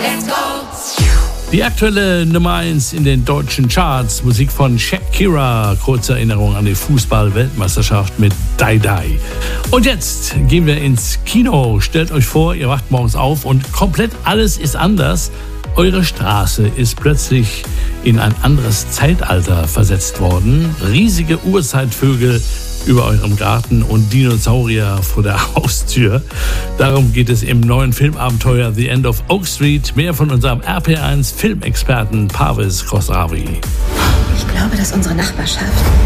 Die aktuelle Nummer 1 in den deutschen Charts, Musik von Shakira, kurze Erinnerung an die Fußball-Weltmeisterschaft mit Die Die. Und jetzt gehen wir ins Kino. Stellt euch vor, ihr wacht morgens auf und komplett alles ist anders. Eure Straße ist plötzlich in ein anderes Zeitalter versetzt worden. Riesige Urzeitvögel über eurem Garten und Dinosaurier vor der Haustür. Darum geht es im neuen Filmabenteuer The End of Oak Street. Mehr von unserem RP1 Filmexperten Parviz Khosravi. Ich glaube, dass unsere Nachbarschaft,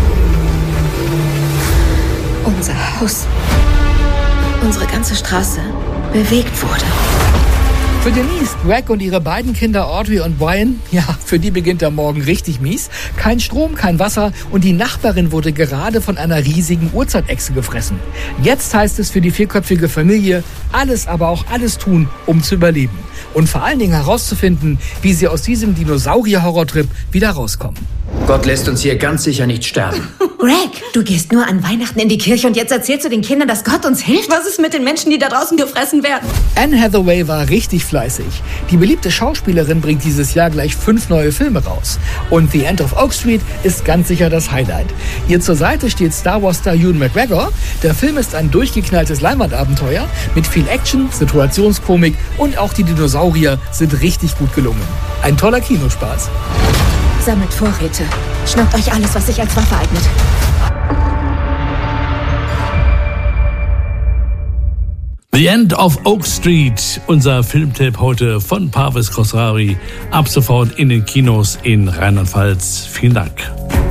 unser Haus, unsere ganze Straße bewegt wurde. Für Denise, Greg und ihre beiden Kinder Audrey und Brian, ja, für die beginnt der Morgen richtig mies. Kein Strom, kein Wasser und die Nachbarin wurde gerade von einer riesigen Urzeitechse gefressen. Jetzt heißt es für die vierköpfige Familie, alles, aber auch alles tun, um zu überleben. Und vor allen Dingen herauszufinden, wie sie aus diesem Dinosaurier-Horrortrip wieder rauskommen. Gott lässt uns hier ganz sicher nicht sterben. Greg, du gehst nur an Weihnachten in die Kirche und jetzt erzählst du den Kindern, dass Gott uns hilft? Was ist mit den Menschen, die da draußen gefressen werden? Anne Hathaway war richtig fleißig. Die beliebte Schauspielerin bringt dieses Jahr gleich 5 neue Filme raus. Und The End of Oak Street ist ganz sicher das Highlight. Ihr zur Seite steht Star Wars-Star Ewan McGregor. Der Film ist ein durchgeknalltes Leinwandabenteuer mit viel Action, Situationskomik und auch die Dinosaurier sind richtig gut gelungen. Ein toller Kinospaß. Sammelt Vorräte. Schnappt euch alles, was sich als Waffe eignet. The End of Oak Street, unser Filmtipp heute von Parviz Khosravi. Ab sofort in den Kinos in Rheinland-Pfalz. Vielen Dank.